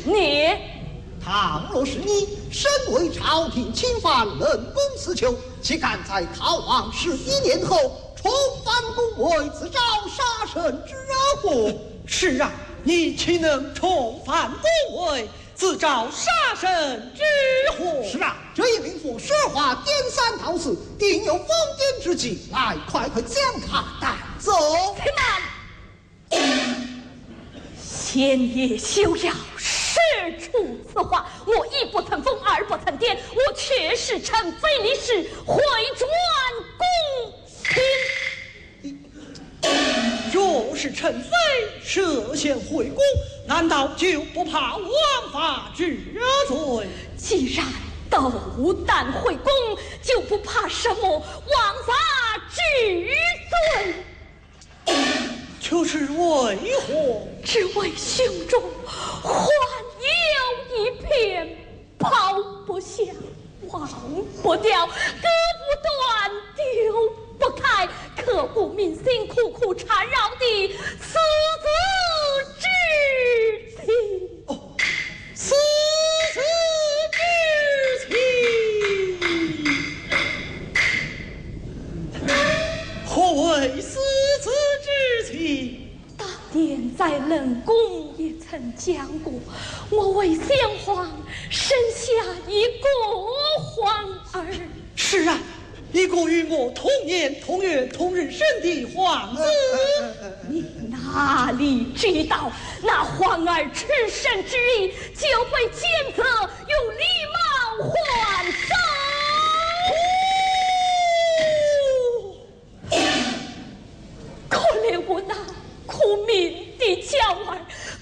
你。 倘若是你身为朝廷钦犯，人公私囚，岂敢在逃亡11年后重返宫闱，自招杀身之祸？ 是啊，你岂能重返宫闱，自招杀身之祸？ 是啊，这一名妇设话颠三倒四，定有疯癫之计。来，快将他带走！ 且慢，先爷休要实出此话，我一不曾疯，二不曾癫，我确是陈妃李氏，回转宫卿。 若是陈妃涉嫌回宫，难道就不怕王法治罪？ 既然斗胆回宫，就不怕什么王法治罪？ 就是为何？ 只为胸中还有一片抛不下、忘不掉、割不断、丢不开、刻骨铭心、苦苦缠绕的死子之情。 哦，死子之情。何谓死子之情？ 当年在冷宫也曾讲过，我为先皇生下一个皇儿。 是啊，一个与我同年同月同日生的皇子。 你哪里知道，那皇儿赤身之日就被奸贼用礼貌换走。可怜我那苦命的娇儿，